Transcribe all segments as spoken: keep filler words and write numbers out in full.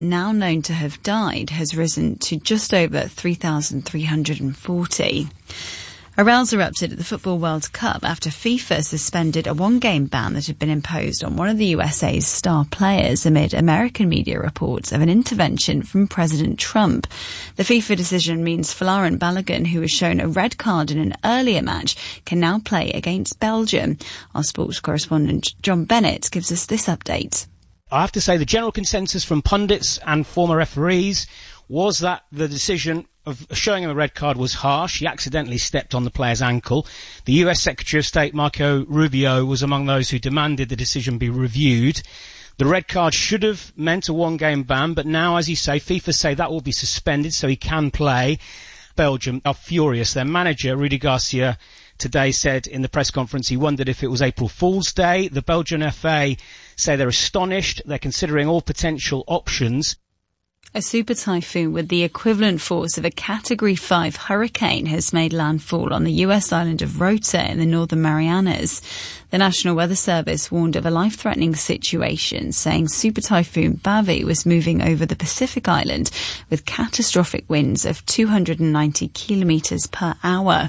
now known to have died has risen to just over three thousand three hundred forty. A rows erupted at the Football World Cup after FIFA suspended a one-game ban that had been imposed on one of the U S A's star players amid American media reports of an intervention from President Trump. The FIFA decision means Folarin Balogun, who was shown a red card in an earlier match, can now play against Belgium. Our sports correspondent John Bennett gives us this update. I have to say the general consensus from pundits and former referees was that the decision of showing him a red card was harsh. He accidentally stepped on the player's ankle. The U S Secretary of State Marco Rubio was among those who demanded the decision be reviewed. The red card should have meant a one-game ban, but now, as you say, FIFA say that will be suspended so he can play. Belgium are furious. Their manager, Rudi Garcia, today said in the press conference he wondered if it was April Fool's Day. The Belgian F A say they're astonished. They're considering all potential options. A super typhoon with the equivalent force of a Category five hurricane has made landfall on the U S island of Rota in the Northern Marianas. The National Weather Service warned of a life-threatening situation, saying Super Typhoon Bavi was moving over the Pacific island with catastrophic winds of two hundred ninety kilometres per hour.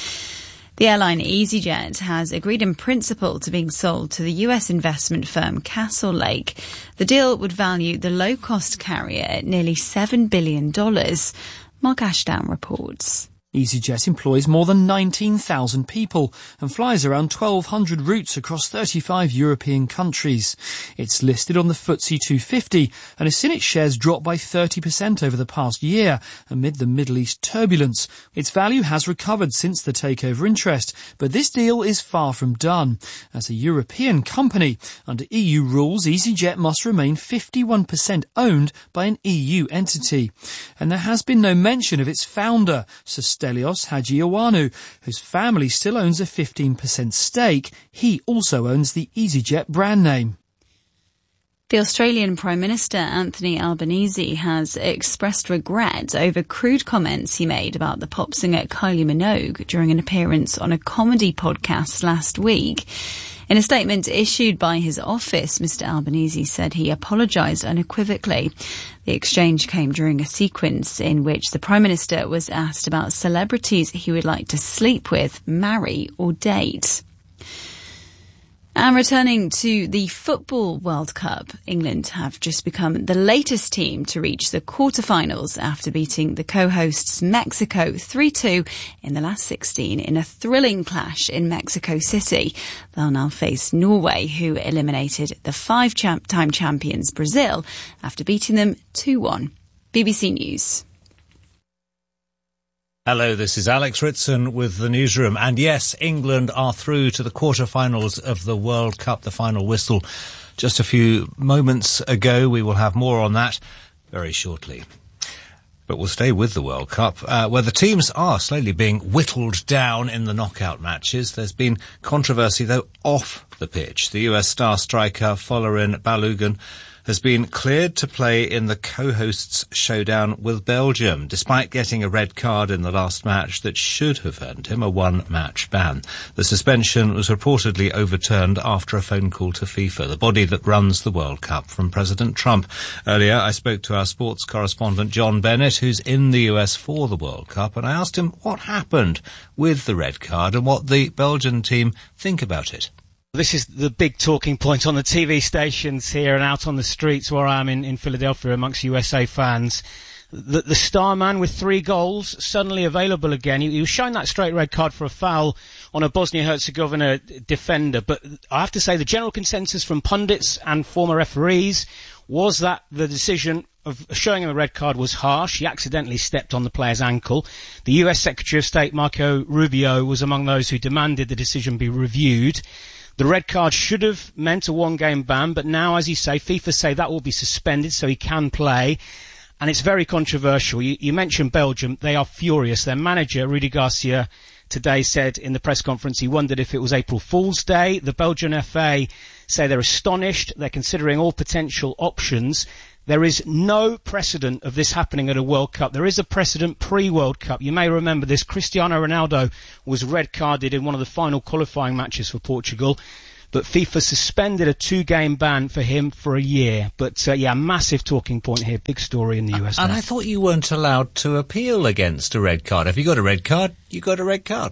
The airline EasyJet has agreed in principle to being sold to the U S investment firm Castlelake. The deal would value the low-cost carrier at nearly seven billion dollars. Mark Ashdown reports. EasyJet employs more than nineteen thousand people and flies around twelve hundred routes across thirty-five European countries. It's listed on the F T S E two fifty and has seen its shares drop by thirty percent over the past year amid the Middle East turbulence. Its value has recovered since the takeover interest, but this deal is far from done. As a European company, under E U rules, EasyJet must remain fifty-one percent owned by an E U entity. And there has been no mention of its founder, Stelios Hadjiowanu, whose family still owns a fifteen percent stake. He also owns the EasyJet brand name. The Australian Prime Minister Anthony Albanese has expressed regret over crude comments he made about the pop singer Kylie Minogue during an appearance on a comedy podcast last week. In a statement issued by his office, Mister Albanese said he apologised unequivocally. The exchange came during a sequence in which the Prime Minister was asked about celebrities he would like to sleep with, marry or date. And returning to the Football World Cup, England have just become the latest team to reach the quarterfinals after beating the co-hosts Mexico three two in the last sixteen in a thrilling clash in Mexico City. They'll now face Norway, who eliminated the five-time champions Brazil after beating them two one. B B C News. Hello, this is Alex Ritson with the newsroom. And yes, England are through to the quarter-finals of the World Cup, the final whistle just a few moments ago. We will have more on that very shortly. But we'll stay with the World Cup, uh, where the teams are slowly being whittled down in the knockout matches. There's been controversy, though, off the pitch. The U S star striker Folarin Balogun has been cleared to play in the co-hosts' showdown with Belgium, despite getting a red card in the last match that should have earned him a one-match ban. The suspension was reportedly overturned after a phone call to FIFA, the body that runs the World Cup, from President Trump. Earlier, I spoke to our sports correspondent John Bennett, who's in the U S for the World Cup, and I asked him what happened with the red card and what the Belgian team think about it. This is the big talking point on the T V stations here and out on the streets where I am in, in Philadelphia amongst U S A fans. The, the star man with three goals suddenly available again. He, he was shown that straight red card for a foul on a Bosnia-Herzegovina defender. But I have to say the general consensus from pundits and former referees was that the decision of showing him a red card was harsh. He accidentally stepped on the player's ankle. The U S Secretary of State Marco Rubio was among those who demanded the decision be reviewed. The red card should have meant a one-game ban, but now, as you say, FIFA say that will be suspended so he can play. And it's very controversial. You, you mentioned Belgium. They are furious. Their manager, Rudi Garcia, today said in the press conference he wondered if it was April Fool's Day. The Belgian F A say they're astonished. They're considering all potential options. There is no precedent of this happening at a World Cup. There is a precedent pre-World Cup. You may remember this. Cristiano Ronaldo was red-carded in one of the final qualifying matches for Portugal. but FIFA suspended a two-game ban for him for a year. But, uh, yeah, massive talking point here, big story in the U S. And I thought you weren't allowed to appeal against a red card. If you got a red card, you got a red card.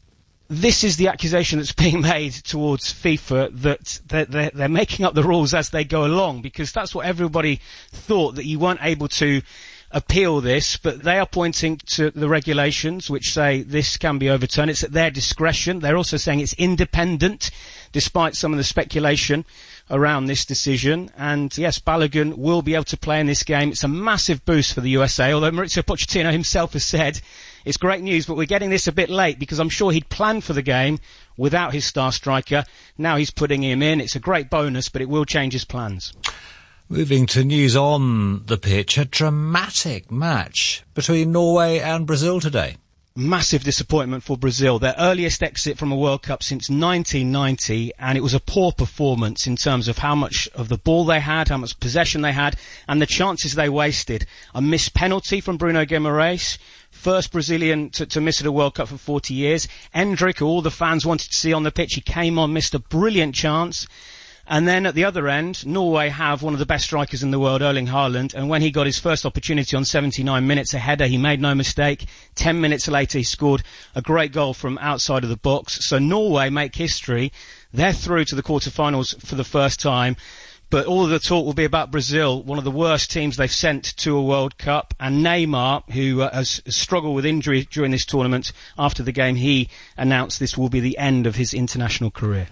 This is the accusation that's being made towards FIFA, that they're, they're, they're making up the rules as they go along, because that's what everybody thought, that you weren't able to appeal this, but they are pointing to the regulations which say this can be overturned. It's at their discretion. They're also saying it's independent, despite some of the speculation around this decision. And yes, Balogun will be able to play in this game. It's a massive boost for the U S A, although Mauricio Pochettino himself has said it's great news, but we're getting this a bit late, because I'm sure he'd planned for the game without his star striker. Now he's putting him in. It's a great bonus, but it will change his plans. Moving to news on the pitch, a dramatic match between Norway and Brazil today. Massive disappointment for Brazil. Their earliest exit from a World Cup since nineteen ninety, and it was a poor performance in terms of how much of the ball they had, how much possession they had, and the chances they wasted. A missed penalty from Bruno Guimaraes, first Brazilian to, to miss at a World Cup for forty years. Endrick, who all the fans wanted to see on the pitch, he came on, missed a brilliant chance. And then at the other end, Norway have one of the best strikers in the world, Erling Haaland, and when he got his first opportunity on seventy-nine minutes, a header, he made no mistake. Ten minutes later, he scored a great goal from outside of the box. So Norway make history. They're through to the quarterfinals for the first time. But all of the talk will be about Brazil, one of the worst teams they've sent to a World Cup. And Neymar, who uh, has struggled with injury during this tournament, after the game, he announced this will be the end of his international career.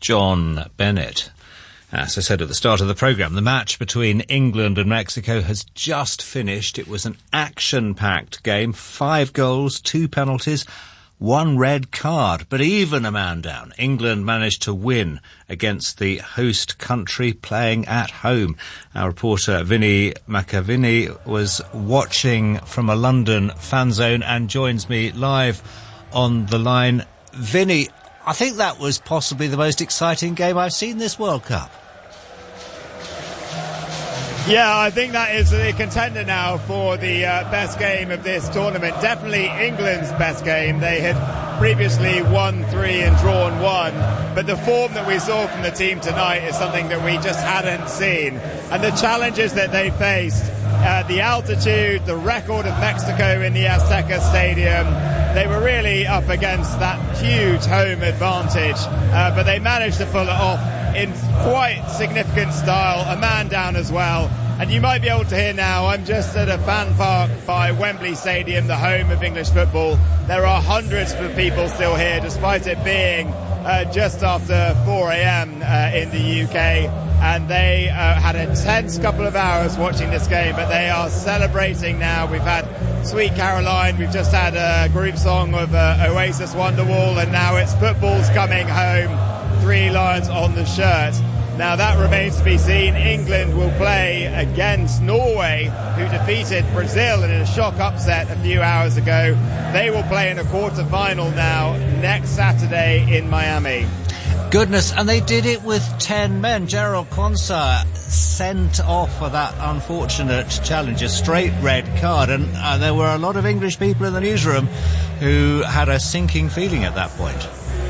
John Bennett. As I said at the start of the programme, the match between England and Mexico has just finished. It was an action-packed game. Five goals, two penalties, one red card. But even a man down, England managed to win against the host country playing at home. Our reporter Vinny McAvinny was watching from a London fan zone and joins me live on the line. Vinny, I think that was possibly the most exciting game I've seen this World Cup. Yeah, I think that is the contender now for the uh, best game of this tournament. Definitely England's best game. They had previously won three and drawn one, but the form that we saw from the team tonight is something that we just hadn't seen. And the challenges that they faced, uh, the altitude, the record of Mexico in the Azteca Stadium, they were really up against that huge home advantage, uh, but they managed to pull it off in quite significant style, a man down as well. And you might be able to hear now, I'm just at a fan park by Wembley Stadium, the home of English football. There are hundreds of people still here, despite it being uh, just after four a.m. Uh, in the U K. And they uh, had a tense couple of hours watching this game, but they are celebrating now. We've had Sweet Caroline, we've just had a group song of uh, Oasis Wonderwall, and now it's Football's Coming Home. Three lines on the shirt. Now that remains to be seen. England will play against Norway, who defeated Brazil in a shock upset a few hours ago. They will play in a quarter-final now next Saturday in Miami. Goodness, and they did it with ten men. Gerald Quansah sent off for that unfortunate challenge, a straight red card, and uh, there were a lot of English people in the newsroom who had a sinking feeling at that point.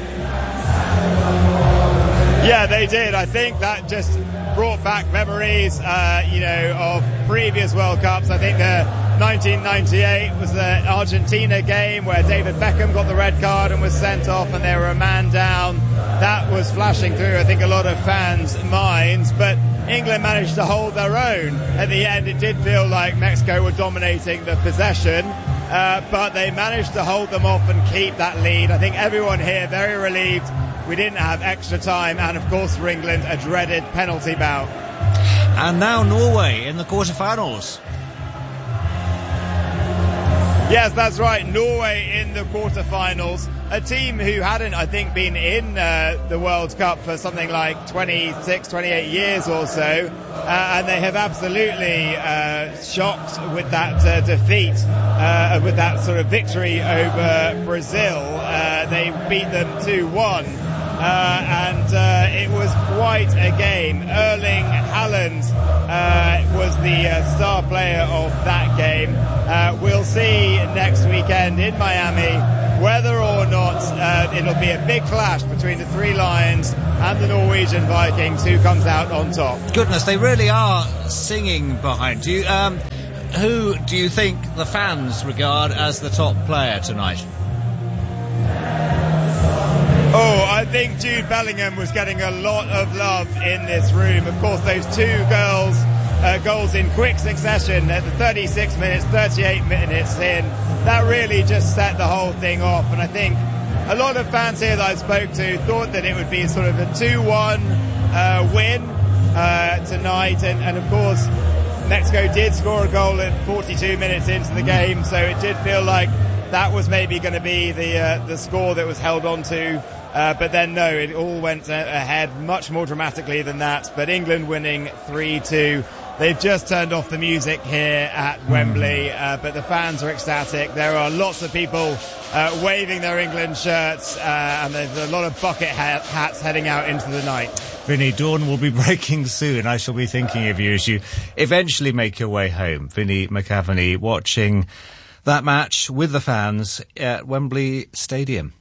Yeah, they did. I think that just brought back memories, uh, you know, of previous World Cups. I think the nineteen ninety-eight was the Argentina game where David Beckham got the red card and was sent off, and they were a man down. That was flashing through, I think, a lot of fans' minds. But England managed to hold their own. At the end, it did feel like Mexico were dominating the possession. Uh, but they managed to hold them off and keep that lead. I think everyone here very relieved we didn't have extra time, and of course for England a dreaded penalty bout. And now Norway in the quarterfinals. Yes, that's right, Norway in the quarterfinals. A team who hadn't, I think, been in uh, the World Cup for something like twenty-six, twenty-eight years or so, uh, and they have absolutely uh, shocked with that uh, defeat, uh, with that sort of victory over Brazil. Uh, they beat them two one. Uh, and uh, it was quite a game. Erling Haaland uh, was the uh, star player of that game. Uh, we'll see next weekend in Miami whether or not uh, it'll be a big clash between the Three Lions and the Norwegian Vikings, who comes out on top. Goodness, they really are singing behind you. Um, who do you think the fans regard as the top player tonight? Oh, I think Jude Bellingham was getting a lot of love in this room. Of course, those two girls, uh, goals in quick succession at the thirty-six minutes, thirty-eight minutes in, that really just set the whole thing off. And I think a lot of fans here that I spoke to thought that it would be sort of a two one uh, win uh, tonight. And, and of course, Mexico did score a goal at forty-two minutes into the game, so it did feel like that was maybe going to be the uh, the score that was held on to. Uh, but then, no, it all went uh, ahead much more dramatically than that. But England winning three two. They've just turned off the music here at Wembley, uh, but the fans are ecstatic. There are lots of people uh, waving their England shirts, uh, and there's a lot of bucket hat- hats heading out into the night. Vinny, dawn will be breaking soon. I shall be thinking of you as you eventually make your way home. Vinny McAvaney watching that match with the fans at Wembley Stadium.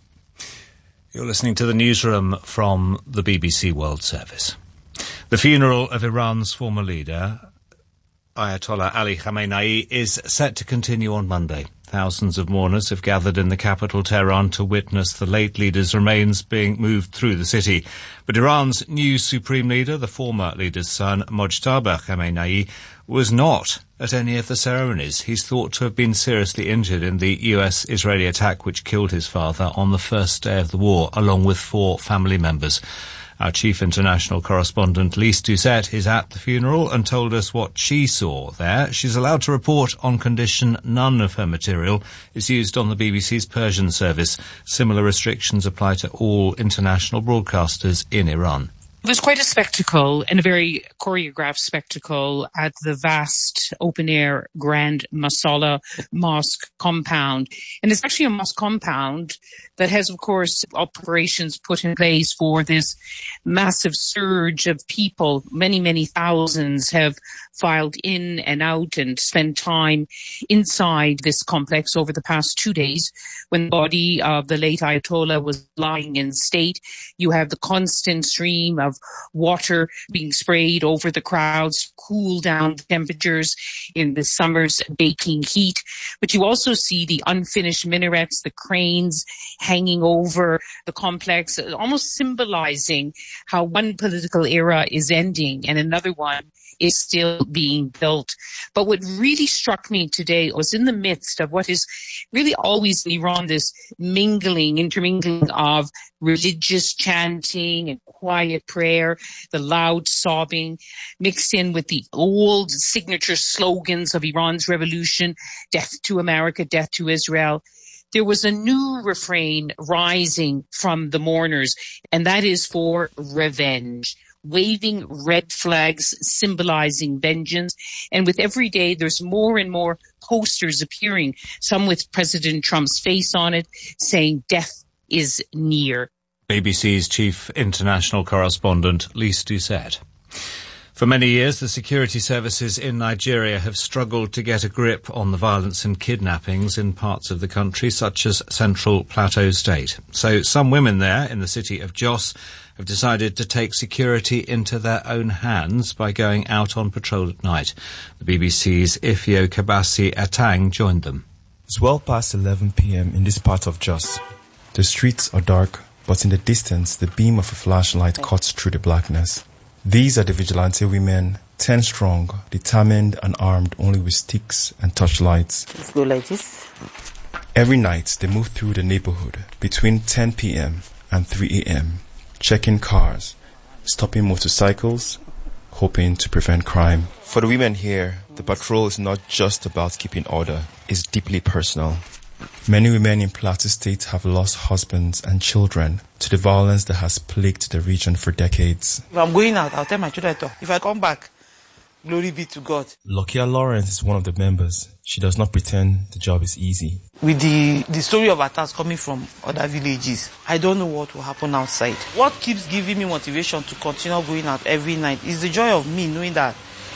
You're listening to the newsroom from the B B C World Service. The funeral of Iran's former leader, Ayatollah Ali Khamenei, is set to continue on Monday. Thousands of mourners have gathered in the capital, Tehran, to witness the late leader's remains being moved through the city. But Iran's new supreme leader, the former leader's son, Mojtaba Khamenei, was not at any of the ceremonies. He's thought to have been seriously injured in the U S-Israeli attack which killed his father on the first day of the war, along with four family members. Our chief international correspondent, Lise Doucette, is at the funeral and told us what she saw there. She's allowed to report on condition none of her material is used on the B B C's Persian service. Similar restrictions apply to all international broadcasters in Iran. It was quite a spectacle, and a very choreographed spectacle, at the vast open-air Grand Masala Mosque compound. And it's actually a mosque compound that has, of course, operations put in place for this massive surge of people. Many, many thousands have filed in and out and spent time inside this complex over the past two days. When the body of the late Ayatollah was lying in state, you have the constant stream of water being sprayed over the crowds to cool down the temperatures in the summer's baking heat. But you also see the unfinished minarets, the cranes hanging over the complex, almost symbolizing how one political era is ending and another one is still being built. But what really struck me today was in the midst of what is really always in Iran, this mingling, intermingling of religious chanting and quiet prayer, the loud sobbing, mixed in with the old signature slogans of Iran's revolution, death to America, death to Israel. There was a new refrain rising from the mourners, and that is for revenge. Waving red flags symbolizing vengeance. And with every day, there's more and more posters appearing, some with President Trump's face on it, saying death is near. B B C's chief international correspondent, Lise Doucette. For many years, the security services in Nigeria have struggled to get a grip on the violence and kidnappings in parts of the country, such as Central Plateau State. So some women there in the city of Jos have decided to take security into their own hands by going out on patrol at night. The B B C's Ifyo Kabasi Atang joined them. It's well past eleven p.m. in this part of Jos. The streets are dark, but in the distance, the beam of a flashlight cuts through the blackness. These are the vigilante women, ten strong, determined and armed only with sticks and torchlights. Let's go like this. Every night, they move through the neighborhood between ten p.m. and three a.m., checking cars, stopping motorcycles, hoping to prevent crime. For the women here, the patrol is not just about keeping order, it's deeply personal. Many women in Plateau State have lost husbands and children to the violence that has plagued the region for decades. If I'm going out, I'll tell my children to. If I come back, glory be to God. Lokia Lawrence is one of the members. She does not pretend the job is easy. With the, the story of attacks coming from other villages, I don't know what will happen outside. What keeps giving me motivation to continue going out every night is the joy of me knowing that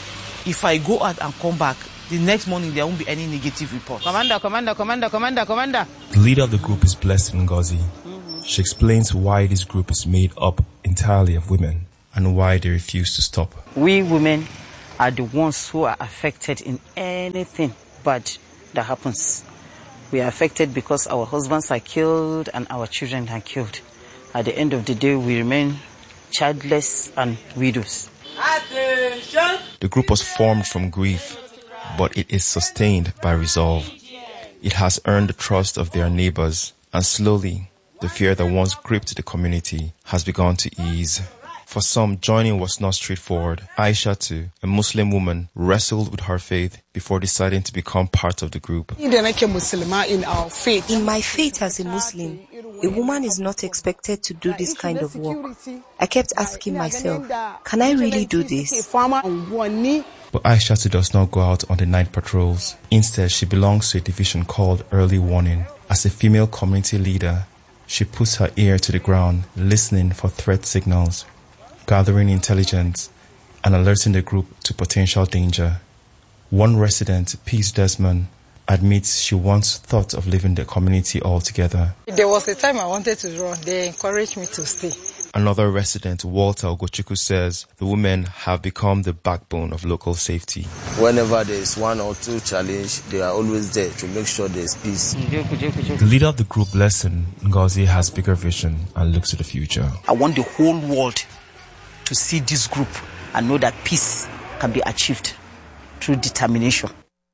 If I go out and come back, the next morning there won't be any negative report. Commander, commander, commander, commander, commander. The leader of the group is Blessed Ngozi. Mm-hmm. She explains why this group is made up entirely of women and why they refuse to stop. We women are the ones who are affected in anything bad that happens. We are affected because our husbands are killed and our children are killed. At the end of the day, we remain childless and widows. Attention! The group was formed from grief, but it is sustained by resolve. It has earned the trust of their neighbors, and slowly, the fear that once gripped the community has begun to ease. For some, joining was not straightforward. Aisha, too, a Muslim woman, wrestled with her faith before deciding to become part of the group. In our faith, in my faith as a Muslim, a woman is not expected to do this kind of work. I kept asking myself, can I really do this? But Aisha too does not go out on the night patrols. Instead, she belongs to a division called Early Warning. As a female community leader, she puts her ear to the ground, listening for threat signals, gathering intelligence, and alerting the group to potential danger. One resident, Peace Desmond, admits she once thought of leaving the community altogether. There was a time I wanted to run. They encouraged me to stay. Another resident, Walter Ogochukwu, says the women have become the backbone of local safety. Whenever there is one or two challenge, they are always there to make sure there is peace. The leader of the group, Blessing Ngozi, has bigger vision and looks to the future. I want the whole world to see this group and know that peace can be achieved through determination.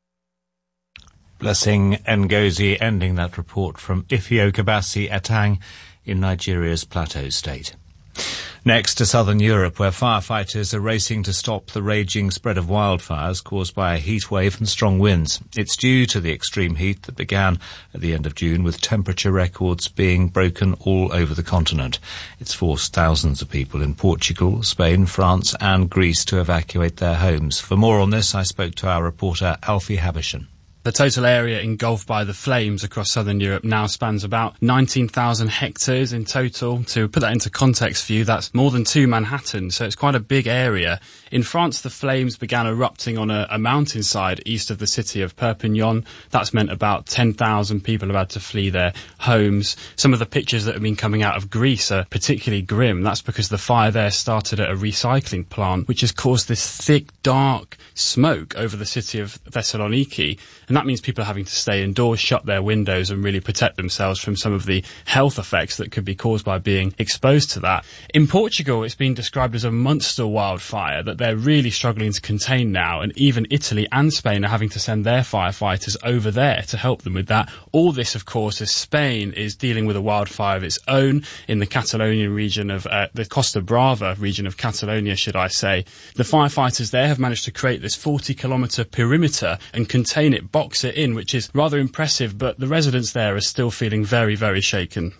Blessing Ngozi ending that report from Ifeokabasi Etang in Nigeria's Plateau State. Next to southern Europe, where firefighters are racing to stop the raging spread of wildfires caused by a heat wave and strong winds. It's due to the extreme heat that began at the end of June, with temperature records being broken all over the continent. It's forced thousands of people in Portugal, Spain, France and Greece to evacuate their homes. For more on this, I spoke to our reporter Alfie Habishan. The total area engulfed by the flames across southern Europe now spans about nineteen thousand hectares in total. To put that into context for you, that's more than two Manhattans, so it's quite a big area. In France, the flames began erupting on a, a mountainside east of the city of Perpignan. That's meant about ten thousand people have had to flee their homes. Some of the pictures that have been coming out of Greece are particularly grim. That's because the fire there started at a recycling plant, which has caused this thick, dark smoke over the city of Thessaloniki. And that means people are having to stay indoors, shut their windows and really protect themselves from some of the health effects that could be caused by being exposed to that. In Portugal, it's been described as a monster wildfire that they're really struggling to contain now, and even Italy and Spain are having to send their firefighters over there to help them with that. All this, of course, as Spain is dealing with a wildfire of its own in the Catalonian region of, uh, the Costa Brava region of Catalonia, should I say. The firefighters there have managed to create this forty kilometre perimeter and contain it, box it in, which is rather impressive, but the residents there are still feeling very, very shaken.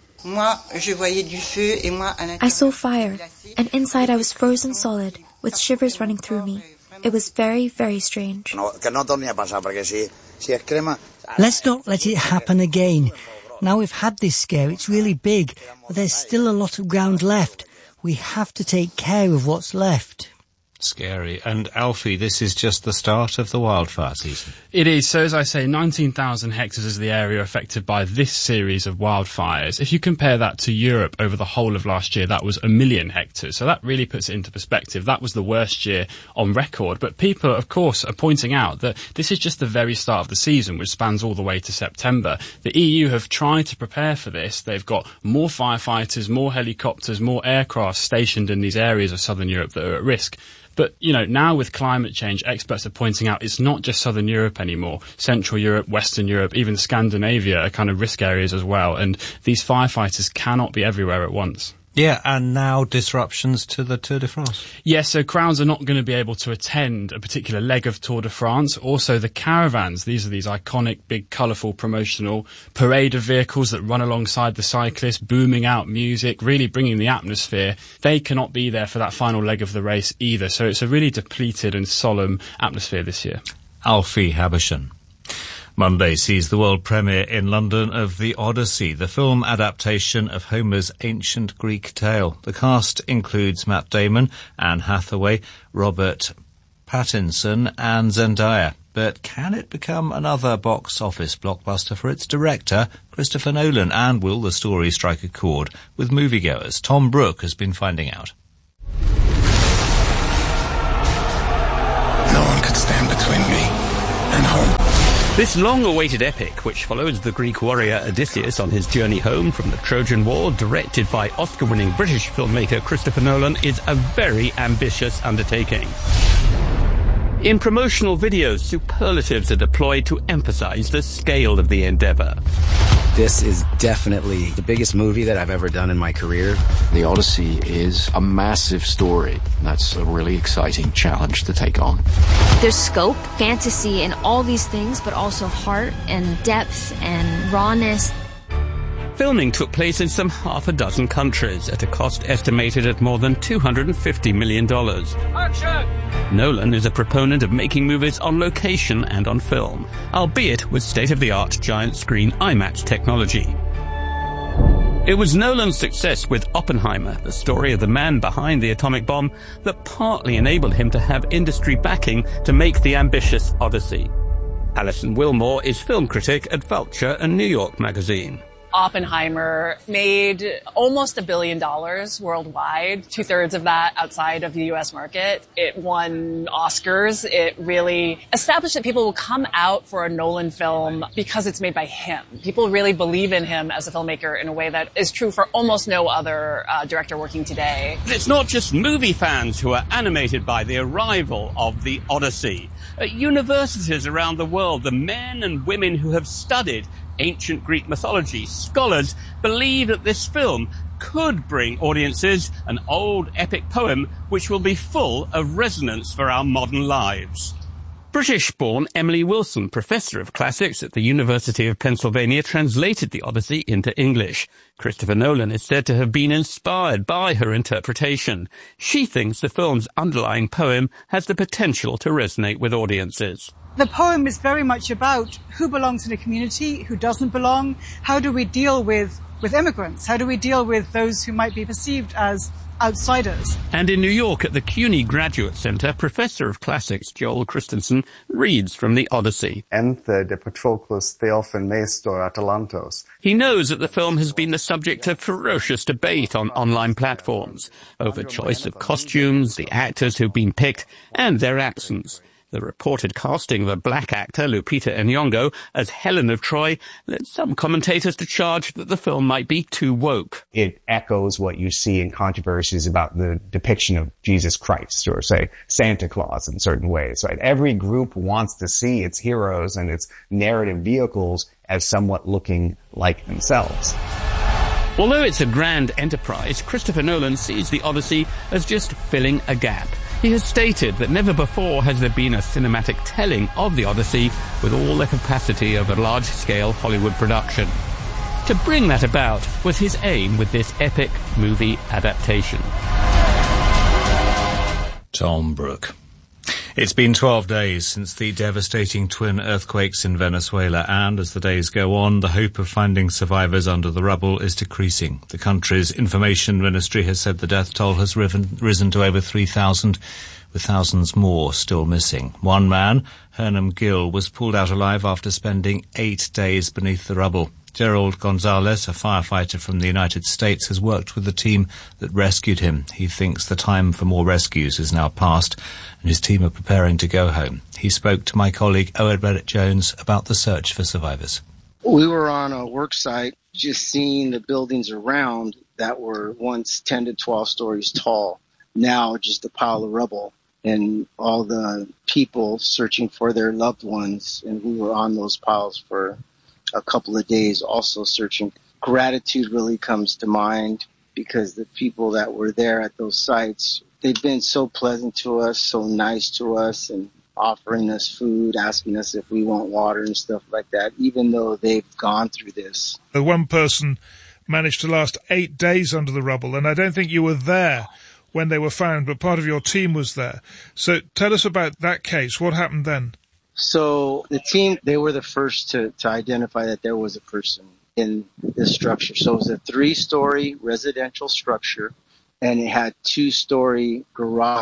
I saw fire, and inside I was frozen solid, with shivers running through me. It was very, very strange. Let's not let it happen again. Now we've had this scare, it's really big, but there's still a lot of ground left. We have to take care of what's left. Scary. And Alfie, this is just the start of the wildfire season. It is. So as I say, nineteen thousand hectares is the area affected by this series of wildfires. If you compare that to Europe over the whole of last year, that was a million hectares. So that really puts it into perspective. That was the worst year on record. But people, of course, are pointing out that this is just the very start of the season, which spans all the way to September. The E U have tried to prepare for this. They've got more firefighters, more helicopters, more aircraft stationed in these areas of southern Europe that are at risk. But, you know, now with climate change, experts are pointing out it's not just southern Europe anymore. Central Europe, Western Europe, even Scandinavia are kind of risk areas as well. And these firefighters cannot be everywhere at once. Yeah, and now disruptions to the Tour de France. Yes, so crowds are not going to be able to attend a particular leg of Tour de France. Also, the caravans, these are these iconic, big, colourful, promotional parade of vehicles that run alongside the cyclists, booming out music, really bringing the atmosphere. They cannot be there for that final leg of the race either. So it's a really depleted and solemn atmosphere this year. Alfie Habishan. Monday sees the world premiere in London of The Odyssey, the film adaptation of Homer's ancient Greek tale. The cast includes Matt Damon, Anne Hathaway, Robert Pattinson and Zendaya. But can it become another box office blockbuster for its director, Christopher Nolan? And will the story strike a chord with moviegoers? Tom Brooke has been finding out. No one could stand between me and home. This long-awaited epic, which follows the Greek warrior Odysseus on his journey home from the Trojan War, directed by Oscar-winning British filmmaker Christopher Nolan, is a very ambitious undertaking. In promotional videos, superlatives are deployed to emphasize the scale of the endeavor. This is definitely the biggest movie that I've ever done in my career. The Odyssey is a massive story. That's a really exciting challenge to take on. There's scope, fantasy, and all these things, but also heart and depth and rawness. Filming took place in some half a dozen countries at a cost estimated at more than two hundred fifty million dollars. Action! Nolan is a proponent of making movies on location and on film, albeit with state-of-the-art giant screen IMAX technology. It was Nolan's success with Oppenheimer, the story of the man behind the atomic bomb, that partly enabled him to have industry backing to make the ambitious Odyssey. Alison Wilmore is film critic at Vulture and New York Magazine. Oppenheimer made almost a billion dollars worldwide, two-thirds of that outside of the U S market. It won Oscars. It really established that people will come out for a Nolan film because it's made by him. People really believe in him as a filmmaker in a way that is true for almost no other uh, director working today. But it's not just movie fans who are animated by the arrival of the Odyssey. At universities around the world, the men and women who have studied ancient Greek mythology, scholars believe that this film could bring audiences an old epic poem which will be full of resonance for our modern lives. British-born Emily Wilson, professor of classics at the University of Pennsylvania, translated the Odyssey into English. Christopher Nolan is said to have been inspired by her interpretation. She thinks the film's underlying poem has the potential to resonate with audiences. The poem is very much about who belongs in a community, who doesn't belong. How do we deal with, with immigrants? How do we deal with those who might be perceived as outsiders? And in New York at the CUNY Graduate Center, Professor of Classics Joel Christensen reads from the Odyssey. Enthe de Patroclus Theophan Mestor Atalantos. He knows that the film has been the subject of ferocious debate on online platforms over choice of costumes, the actors who've been picked, and their accents. The reported casting of a black actor, Lupita Nyong'o, as Helen of Troy led some commentators to charge that the film might be too woke. It echoes what you see in controversies about the depiction of Jesus Christ or, say, Santa Claus in certain ways. Right? Every group wants to see its heroes and its narrative vehicles as somewhat looking like themselves. Although it's a grand enterprise, Christopher Nolan sees the Odyssey as just filling a gap. He has stated that never before has there been a cinematic telling of the Odyssey with all the capacity of a large-scale Hollywood production. To bring that about was his aim with this epic movie adaptation. Tom Brooke. It's been twelve days since the devastating twin earthquakes in Venezuela, and as the days go on, the hope of finding survivors under the rubble is decreasing. The country's information ministry has said the death toll has riven, risen to over three thousand, with thousands more still missing. One man, Hernam Gill, was pulled out alive after spending eight days beneath the rubble. Gerald Gonzalez, a firefighter from the United States, has worked with the team that rescued him. He thinks the time for more rescues is now past, and his team are preparing to go home. He spoke to my colleague Owen Bennett-Jones about the search for survivors. We were on a work site just seeing the buildings around that were once ten to twelve stories tall, now just a pile of rubble, and all the people searching for their loved ones, and we were on those piles for a couple of days also searching. Gratitude really comes to mind because the people that were there at those sites, they've been so pleasant to us, so nice to us, and offering us food, asking us if we want water and stuff like that, even though they've gone through this. The one person managed to last eight days under the rubble, and I don't think you were there when they were found, but part of your team was there. So tell us about that case. What happened then? So the team, they were the first to, to identify that there was a person in this structure. So it was a three-story residential structure, and it had two-story garage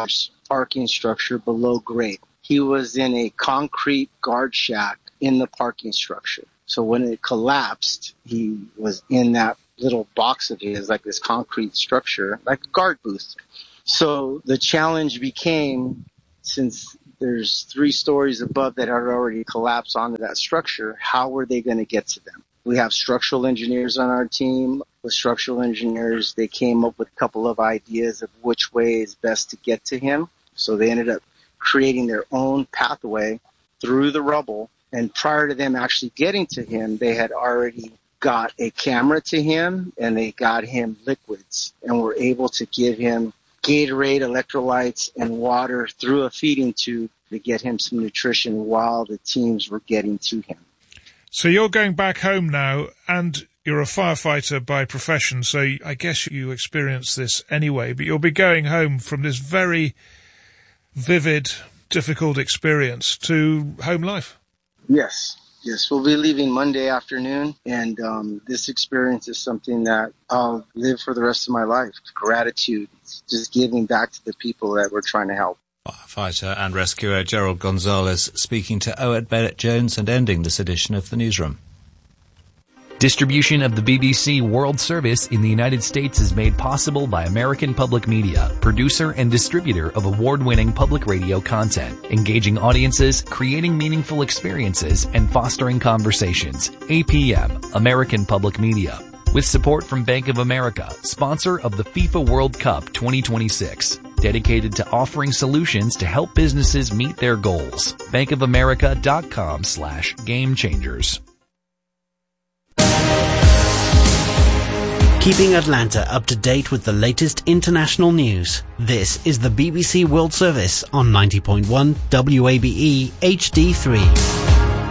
parking structure below grade. He was in a concrete guard shack in the parking structure. So when it collapsed, he was in that little box of his, like this concrete structure, like a guard booth. So the challenge became, since there's three stories above that had already collapsed onto that structure, how were they going to get to them? We have structural engineers on our team. With structural engineers, they came up with a couple of ideas of which way is best to get to him. So they ended up creating their own pathway through the rubble. And prior to them actually getting to him, they had already got a camera to him and they got him liquids and were able to give him Gatorade, electrolytes, and water through a feeding tube to get him some nutrition while the teams were getting to him. So you're going back home now, and you're a firefighter by profession, so I guess you experienced this anyway, but you'll be going home from this very vivid, difficult experience to home life. Yes. Yes, we'll be leaving Monday afternoon, and um, this experience is something that I'll live for the rest of my life. Gratitude, just giving back to the people that we're trying to help. Firefighter and rescuer Gerald Gonzalez speaking to Owed Bennett-Jones and ending this edition of The Newsroom. Distribution of the B B C World Service in the United States is made possible by American Public Media, producer and distributor of award-winning public radio content, engaging audiences, creating meaningful experiences, and fostering conversations. A P M, American Public Media. With support from Bank of America, sponsor of the FIFA World Cup twenty twenty-six. Dedicated to offering solutions to help businesses meet their goals. bankofamerica.com slash game changers. Keeping Atlanta up to date with the latest international news. This is the B B C World Service on ninety point one W A B E H D three.